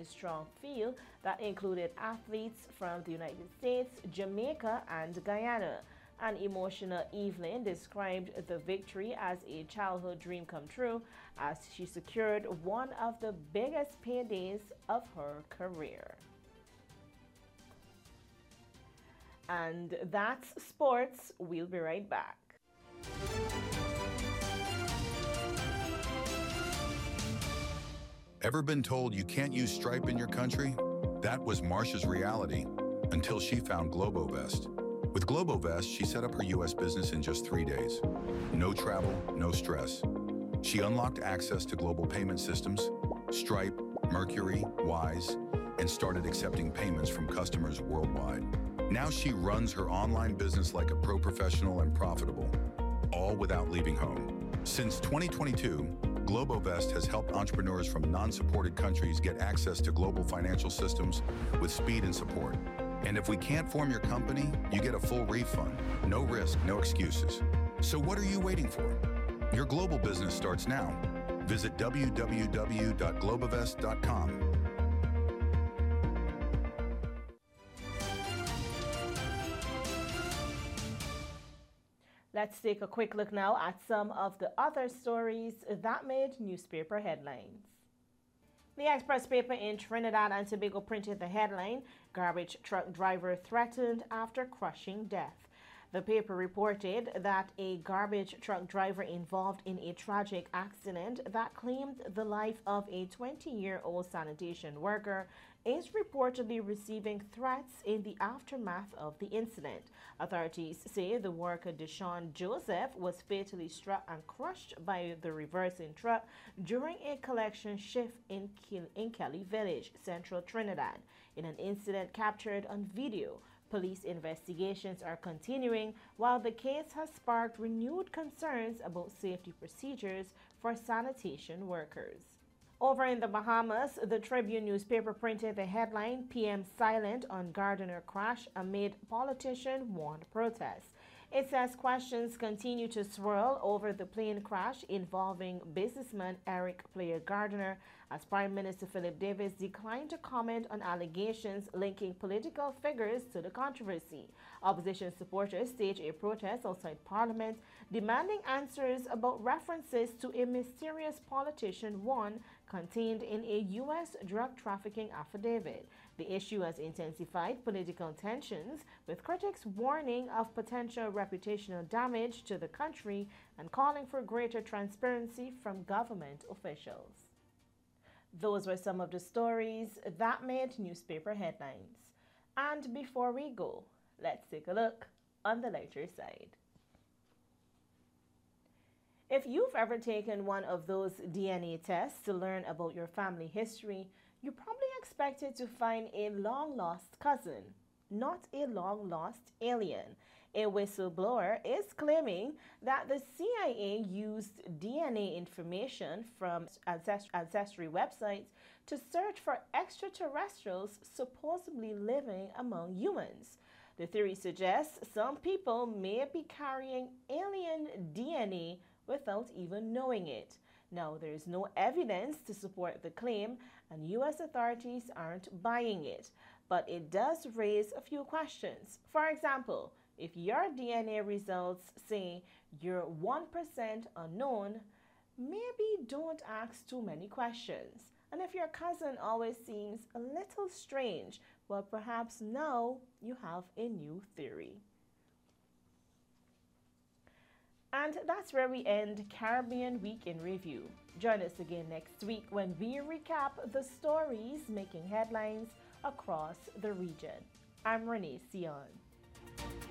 a strong field that included athletes from the United States, Jamaica, and Guyana. An emotional Evelyn described the victory as a childhood dream come true as she secured one of the biggest paydays of her career. And that's sports. We'll be right back. Ever been told you can't use Stripe in your country? That was Marsha's reality until she found Globovest. With Globovest, she set up her U.S. business in just 3 days. No travel, no stress. She unlocked access to global payment systems, Stripe, Mercury, Wise, and started accepting payments from customers worldwide. Now she runs her online business like a pro professional and profitable, all without leaving home. Since 2022, Globovest has helped entrepreneurs from non-supported countries get access to global financial systems with speed and support. And if we can't form your company, you get a full refund. No risk, no excuses. So what are you waiting for? Your global business starts now. Visit www.globovest.com. Let's take a quick look now at some of the other stories that made newspaper headlines. The Express paper in Trinidad and Tobago printed the headline, "Garbage Truck Driver Threatened After Crushing Death." The paper reported that a garbage truck driver involved in a tragic accident that claimed the life of a 20-year-old sanitation worker is reportedly receiving threats in the aftermath of the incident. Authorities say the worker, Deshaun Joseph, was fatally struck and crushed by the reversing truck during a collection shift in Kelly Village, central Trinidad, in an incident captured on video. Police investigations are continuing, while the case has sparked renewed concerns about safety procedures for sanitation workers. Over in the Bahamas, the Tribune newspaper printed the headline, "PM Silent on Gardener Crash Amid Politician Warned Protests." It says questions continue to swirl over the plane crash involving businessman Eric Player Gardiner, as Prime Minister Philip Davis declined to comment on allegations linking political figures to the controversy. Opposition supporters staged a protest outside Parliament, demanding answers about references to a mysterious politician one contained in a U.S. drug trafficking affidavit. The issue has intensified political tensions, with critics warning of potential reputational damage to the country and calling for greater transparency from government officials. Those were some of the stories that made newspaper headlines. And before we go, let's take a look on the lighter side. If you've ever taken one of those DNA tests to learn about your family history, you probably expected to find a long-lost cousin, not a long-lost alien. A whistleblower is claiming that the CIA used DNA information from ancestry websites to search for extraterrestrials supposedly living among humans. The theory suggests some people may be carrying alien DNA without even knowing it. Now, there is no evidence to support the claim, and U.S. authorities aren't buying it, but it does raise a few questions. For example, if your DNA results say you're 1% unknown, maybe don't ask too many questions. And if your cousin always seems a little strange, well, perhaps now you have a new theory. And that's where we end Caribbean Week in Review. Join us again next week when we recap the stories making headlines across the region. I'm Renee Sion.